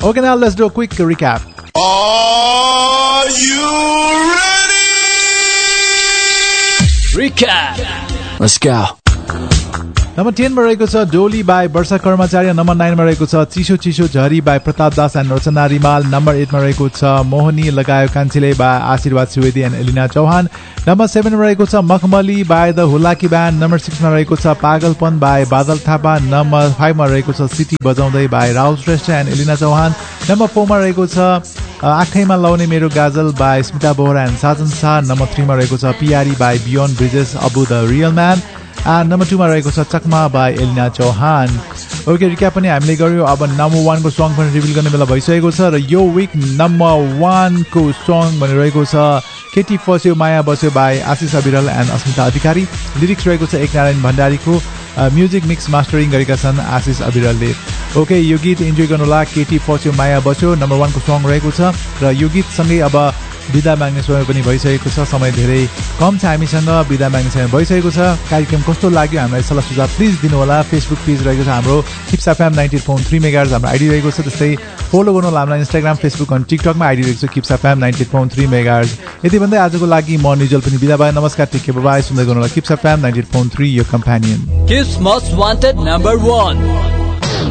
Okay, now let's do a quick recap. Are you ready? Recap. Let's go. Number 10 मा रहेको छ डोली by वर्षा कर्मचारी. नम्बर 9 मा रहेको छ चिसो चिसो झरी by Pratap Das and Rachana Rimal. Number 8 मा रहेको छ मोहनी लगायो कान्छीले बाई आशीर्वाद सुवेदी एन्ड एलिना चौहान. नम्बर 7 मा रहेको छ मखमली by the Hulaki band. Number 6 मा रहेको छ पागलपन बाई बादल थापा. नम्बर 5 मा रहेको छ सिटी बजाउँदै by Rahul Shrestha and Elina Chauhan. Number 4 मा रहेको छ आँखैमा लाउने मेरो गाजल by Smita Bohra and Sajan Shah. Number 3 मा रहेको छ पियारी by beyond bridges Abu the real man. Number 2 मा रहेको छ चकमा by Elina Chauhan. Okay, recap पनि हामीले गर्यौँ. अब नम्बर 1 को सङ पनि रिभिल गर्ने बेला भइसकेको छ र यो विक नम्बर 1 को सङ भनिरहेको छ केटी फस्यो माया बस्यो बाई आशिष अविरल एन्ड अस्मिता अधिकारी. लिरिक्स रहेको छ एकनारायण भण्डारीको. म्युजिक मिक्स मास्टरिङ गरेका छन् आशिष अविरलले. ओके, यो गीत इन्जोय गर्नुहोला. केटी फस्यो माया बस्यो नम्बर 1 को सङ रहेको छ र यो गीतसँगै अब बिदा माग्ने समय पनि भइसकेको छ. समय धेरै कम छ हामीसँग. बिदा माग्ने समय भइसकेको छ. कार्यक्रम कस्तो लाग्यो हामीलाई सल्लाह सुझाव प्लिज दिनुहोला. फेसबुक पेज रहेको छ हाम्रो किप्स एफएम 98.3 मेगाहर्ज हाम्रो आइडी रहेको छ. त्यस्तै फलो गर्नुहोला हामीलाई इन्स्टाग्राम फेसबुक अनि टिकटकमा आइडी रहेको छ किप्स एफएम 98.3 मेगाहर्ज. यति भन्दै आजको लागि म निजल पनि बिदा भए. नमस्कार, टेक केयर, बाइ. सुन्दै गर्नुहोला किप्स एफएम 98.3 यो कम्प्यानियन. Kips Most Wanted number 1.